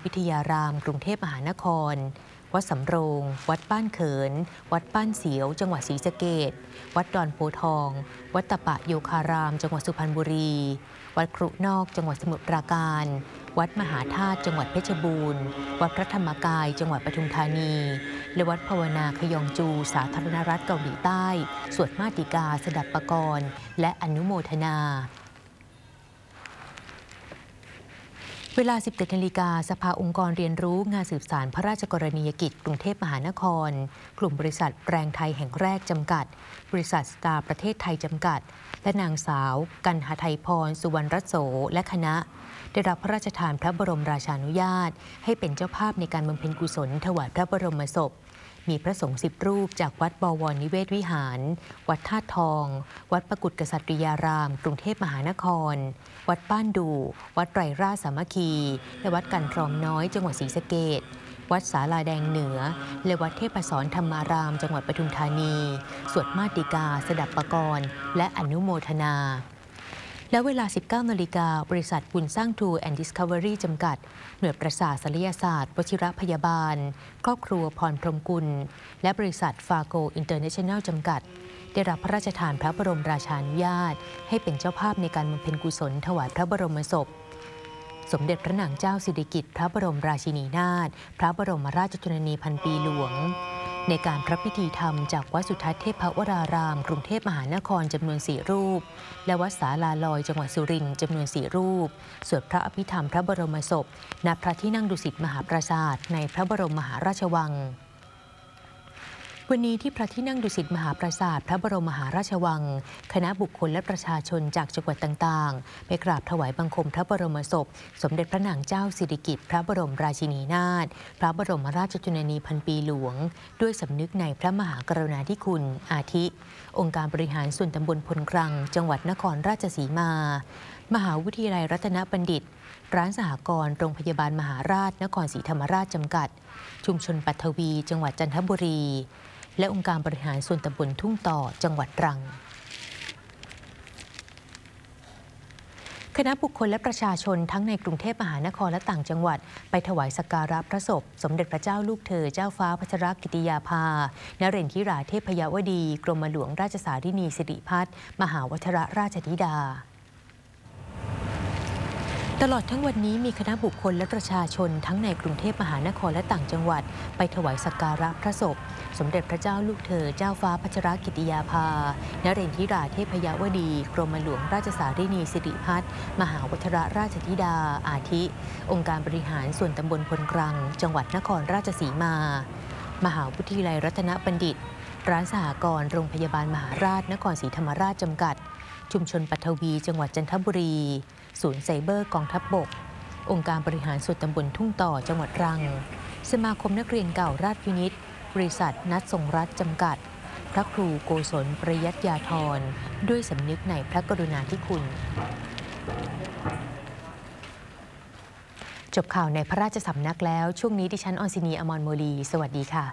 วิทยารามกรุงเทพมหานครวัดสำโรงวัดบ้านเขินวัดบ้านเสียวจังหวัดศรีสะเกษวัดดอนโพทองวัดตะปะโยคารามจังหวัดสุพรรณบุรีวัดครุนอกจังหวัดสมุทรปราการวัดมหาธาตุจังหวัดเพชรบูรณ์วัดพระธรรมกายจังหวัดปทุมธานีและวัดภาวนาขยองจูสาธารณรัฐเกาหลีใต้สวดมาติกาสดับปกรณ์และอนุโมทนาเวลา 17 นาฬิกาสภาองค์กรเรียนรู้งานสืบสานพระราชกรณียกิจกรุงเทพมหานครกลุ่มบริษัทแปลงไทยแห่งแรกจำกัดบริษัทสตาร์ประเทศไทยจำกัดและนางสาวกันหไทยพรสุวรรณรัตโสและคณะได้รับพระราชทานพระบรมราชานุญาตให้เป็นเจ้าภาพในการบำเพ็ญกุศลถวายพระบรมศพมีพระสงฆ์10 รูปจากวัดบวรนิเวศวิหารวัดธาตุทองวัดประกุฎกษัตริยารามกรุงเทพมหานครวัดบ้านดูวัดไตรราชสามัคคีและวัดกันทรอมน้อยจังหวัดศรีสะเกษวัดศาลาแดงเหนือและวัดเทพสรธรรมารามจังหวัดปทุมธานีสวดมาติกาสดับปกรณ์และอนุโมทนาและเวลา 19 นาฬิกาบริษัทบุญสร้างทูแอนด์ดิสคัฟเวอรี่จำกัดหน่วยประสาทศัลยศาสตร์วชิรพยาบาลครอบครัวพรพรหมกุลและบริษัทฟาโกอินเตอร์เนชั่นแนลจำกัดได้รับพระราชทานพระบรมราชานุญาตให้เป็นเจ้าภาพในการบำเพ็ญกุศลถวายพระบรมศพสมเด็จพระนางเจ้าสิริกิติ์พระบรมราชินีนาถพระบรมราชชนนีพันปีหลวงในการพระพิธีธรรมจากวัดสุทัศน์เทพวรารามกรุงเทพมหานครจำนวน4 รูปและวัดศาลาลอยจังหวัดสุรินทร์จำนวน4 รูปสวดพระอภิธรรมพระบรมศพณพระที่นั่งดุสิตมหาปราสาทในพระบรมมหาราชวังวันนี้ที่พระที่นั่งดุสิตมหาปราสาทพระบรมมหาราชวังคณะบุคคลและประชาชนจากจังหวัดต่างๆไปกราบถวายบังคมพระบรมศพสมเด็จพระนางเจ้าสิริกิติ์พระบรมราชินีนาถพระบรมราชชนนีพันปีหลวงด้วยสำนึกในพระมหากรุณาธิคุณอาทิองค์การบริหารส่วนตำบลพลครังจังหวัดนครราชสีมามหาวิทยาลัยรัตนบัณฑิตร้านสหกรณ์โรงพยาบาลมหาราชนครศรีธรรมราชจำกัดชุมชนปัทวีจังหวัดจันทบุรีและองค์การบริหารส่วนตำบลทุ่งต่อจังหวัดตรังคณะบุคคลและประชาชนทั้งในกรุงเทพมหานครและต่างจังหวัดไปถวายสักการะพระศพสมเด็จพระเจ้าลูกเธอเจ้าฟ้าพัชรกิติยาภานเรนทิราเทพยวดีกรมหลวงราชสารินีสิริพัฒน์มหาวชิรราชธิดาตลอดทั้งวันนี้มีคณะบุคคลและประชาชนทั้งในกรุงเทพมหานครและต่างจังหวัดไปถวายสักการะพระศพสมเด็จพระเจ้าลูกเธอเจ้าฟ้าพัชรกิติยาภานเรนทิราเทพยวดีกรมหลวงราชสารินีสิริพัฒน์มหาวชิรราชธิดาอาทิองค์การบริหารส่วนตำบลพลกรังจังหวัดนครราชสีมามหาวิทยาลัยรัตนบัณฑิตร้านสหกรณ์โรงพยาบาลมหาราชนครศรีธรรมราชจำกัดชุมชนปัทวีจังหวัดจันทบุรีศูนย์ไซเบอร์กองทัพบกองค์การบริหารส่วนตำบลทุ่งต่อจังหวัดตรังสมาคมนักเรียนเก่าราชพินิจบริษัทนัดทรงรัฐจำกัดพระครูโกศลประยัตยาธรด้วยสำนึกในพระกรุณาธิคุณจบข่าวในพระราชสำนักแล้วช่วงนี้ดิฉันออนซินีอมรโมลีสวัสดีค่ะ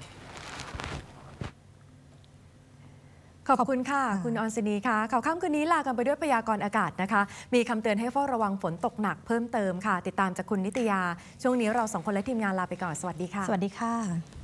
ขอบคุณค่ะคุณออนซินีค่ะข่าวค่ำคืนนี้ลากันไปด้วยพยากรณ์อากาศนะคะมีคำเตือนให้เฝ้าระวังฝนตกหนักเพิ่มเติมค่ะติดตามจากคุณนิตยาช่วงนี้เรา2 คนและทีมงานลาไปก่อนสวัสดีค่ะสวัสดีค่ะ